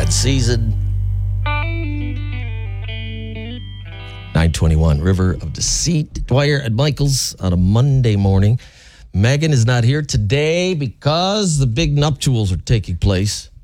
that season. 9:21, River of Deceit. Dwyer and Michaels on a Monday morning. Megan is not here today because the big nuptials are taking place.